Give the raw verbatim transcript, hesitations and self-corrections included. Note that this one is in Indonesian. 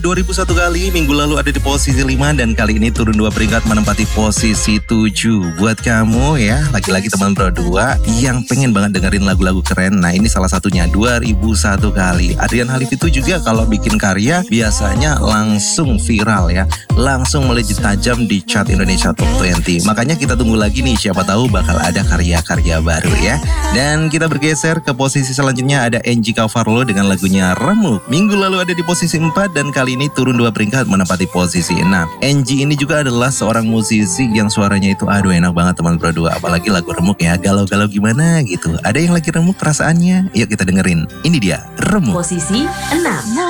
dua ribu satu kali, minggu lalu ada di posisi lima dan kali ini turun dua peringkat menempati posisi tujuh. Buat kamu ya, lagi-lagi teman Pro dua yang pengen banget dengerin lagu-lagu keren, nah ini salah satunya dua ribu satu kali. Adrian Halif itu juga kalau bikin karya biasanya langsung viral ya, langsung melejit tajam di chart Indonesia Top dua puluh. Makanya kita tunggu lagi nih, siapa tahu bakal ada karya-karya baru ya. Dan kita bergeser ke posisi selanjutnya, ada Angie Cavarlo dengan lagunya Remuk. Minggu lalu ada di posisi empat dan kali ini turun dua peringkat menempati posisi enam. Angie ini juga adalah seorang musisi yang suaranya itu aduh enak banget teman Pro dua. Apalagi lagu Remuk ya, galau-galau gimana gitu. Ada yang lagi remuk perasaannya? Yuk kita dengerin. Ini dia Remuk. Posisi enam.